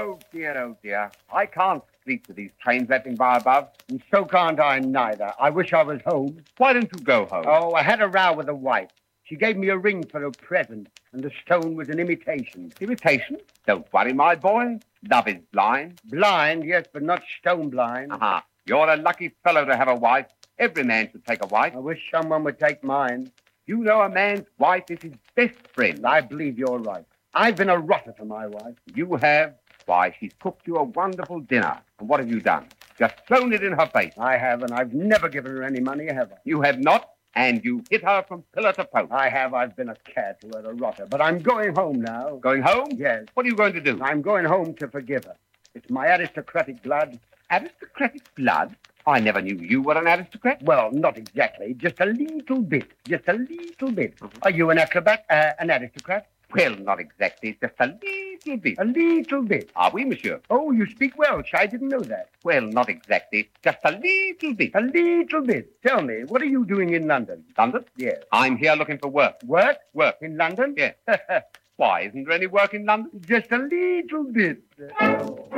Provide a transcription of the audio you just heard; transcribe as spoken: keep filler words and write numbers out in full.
Oh, dear, oh, dear. I can't sleep with these trains rattling by above. And so can't I neither. I wish I was home. Why don't you go home? Oh, I had a row with the wife. She gave me a ring for a present, and the stone was an imitation. Imitation? Don't worry, my boy. Love is blind. Blind, yes, but not stone blind. Aha. You're a lucky fellow to have a wife. Every man should take a wife. I wish someone would take mine. You know a man's wife is his best friend. I believe you're right. I've been a rotter to my wife. You have? Why, she's cooked you a wonderful dinner. And what have you done? Just thrown it in her face. I have, and I've never given her any money, have I? You have not, and you hit her from pillar to post. I have. I've been a cad to her, a rotter. But I'm going home now. Going home? Yes. What are you going to do? I'm going home to forgive her. It's my aristocratic blood. Aristocratic blood? I never knew you were an aristocrat. Well, not exactly. Just a little bit. Just a little bit. Mm-hmm. Are you an acrobat? Uh, an aristocrat? Well, not exactly. Just a little bit. A little bit. Ah, oui, monsieur. Oh, you speak Welsh. I didn't know that. Well, not exactly. Just a little bit. A little bit. Tell me, what are you doing in London? London? Yes. I'm here looking for work. Work? Work. In London? Yes. Why, isn't there any work in London? Just a little bit.